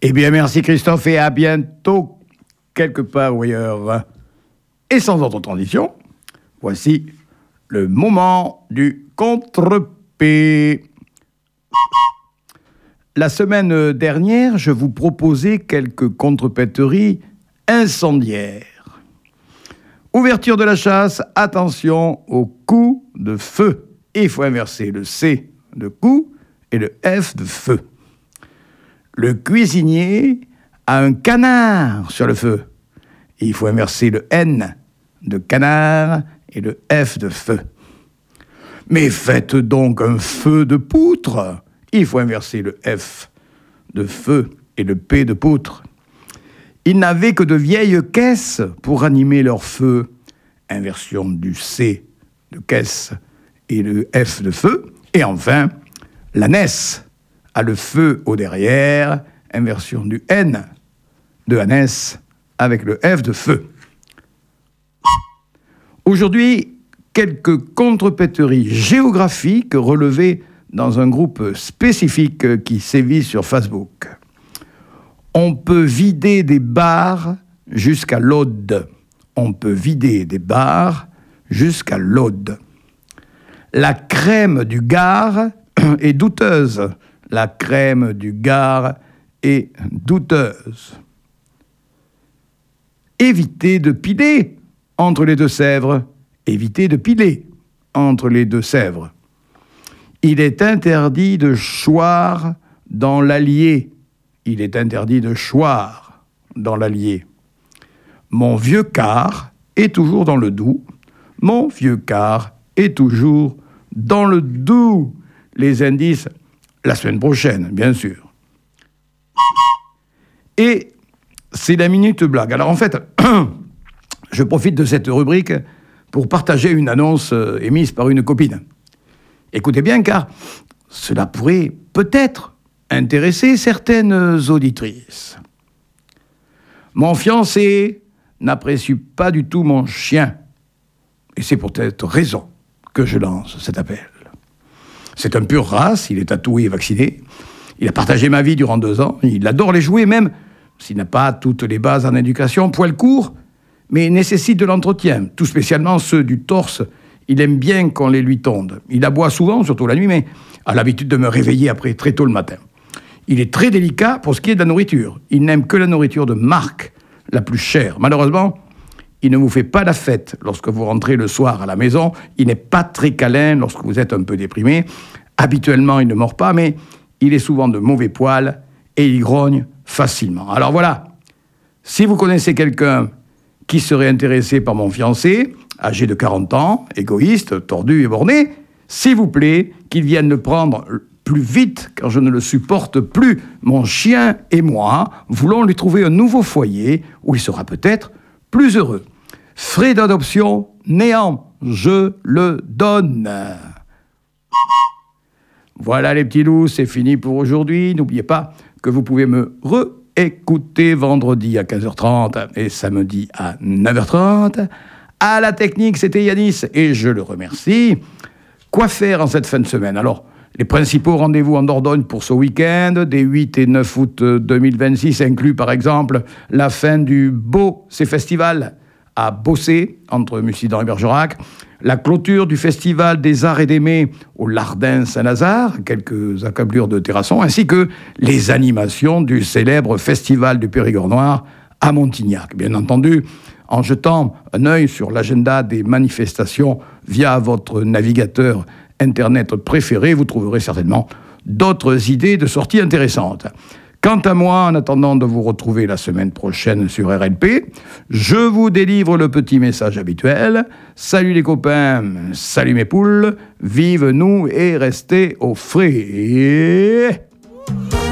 Eh bien, merci Christophe et à bientôt, quelque part ou ailleurs. Et sans autre transition, voici le moment du contre-P. La semaine dernière, je vous proposais quelques contrepéteries incendiaires. Ouverture de la chasse, attention au coup de feu. Il faut inverser le C de coup et le F de feu. Le cuisinier a un canard sur le feu. Il faut inverser le N de canard et le F de feu. Mais faites donc un feu de poutre. Il faut inverser le F de feu et le P de poutre. Ils n'avaient que de vieilles caisses pour animer leur feu. Inversion du C de caisse et le F de feu. Et enfin, l'ânesse a le feu au derrière. Inversion du N de ânesse avec le F de feu. Aujourd'hui, quelques contrepéteries géographiques relevées dans un groupe spécifique qui sévit sur Facebook. On peut vider des bars jusqu'à l'Aude. On peut vider des bars jusqu'à l'Aude. La crème du Gard est douteuse. La crème du Gard est douteuse. Évitez de piler entre les Deux-Sèvres. Évitez de piler entre les Deux-Sèvres. Il est interdit de choir dans l'Allier. Il est interdit de choir dans l'Allier. Mon vieux car est toujours dans le Doubs. Mon vieux car est toujours dans le Doubs. Les indices, la semaine prochaine, bien sûr. Et c'est la minute blague. Alors en fait, je profite de cette rubrique pour partager une annonce émise par une copine. Écoutez bien, car cela pourrait peut-être intéresser certaines auditrices. Mon fiancé n'apprécie pas du tout mon chien. Et c'est pour cette raison que je lance cet appel. C'est un pur race, il est tatoué et vacciné. Il a partagé ma vie durant 2 ans. Il adore les jouets, même s'il n'a pas toutes les bases en éducation. Poil court, mais nécessite de l'entretien, tout spécialement ceux du torse. Il aime bien qu'on les lui tonde. Il aboie souvent, surtout la nuit, mais a l'habitude de me réveiller après très tôt le matin. Il est très délicat pour ce qui est de la nourriture. Il n'aime que la nourriture de marque, la plus chère. Malheureusement, il ne vous fait pas la fête lorsque vous rentrez le soir à la maison. Il n'est pas très câlin lorsque vous êtes un peu déprimé. Habituellement, il ne mord pas, mais il est souvent de mauvais poil et il grogne facilement. Alors voilà, si vous connaissez quelqu'un qui serait intéressé par mon fiancé, âgé de 40 ans, égoïste, tordu et borné, s'il vous plaît, qu'il vienne le prendre plus vite, car je ne le supporte plus. Mon chien et moi voulons lui trouver un nouveau foyer où il sera peut-être plus heureux. Frais d'adoption, néant, je le donne. Voilà les petits loups, c'est fini pour aujourd'hui. N'oubliez pas que vous pouvez me réécouter vendredi à 15h30 et samedi à 9h30. À la technique, c'était Yanis et je le remercie. Quoi faire en cette fin de semaine? Alors, les principaux rendez-vous en Dordogne pour ce week-end, des 8 et 9 août 2026, inclut par exemple la fin du Bossé Festival à Bossé, entre Mussidan et Bergerac, la clôture du Festival des Arts et des Mets au Lardin Saint-Lazare, quelques accablures de terrasson, ainsi que les animations du célèbre Festival du Périgord Noir à Montignac. Bien entendu, en jetant un œil sur l'agenda des manifestations via votre navigateur Internet préféré, vous trouverez certainement d'autres idées de sorties intéressantes. Quant à moi, en attendant de vous retrouver la semaine prochaine sur RLP, je vous délivre le petit message habituel. Salut les copains, salut mes poules, vive nous et restez au frais.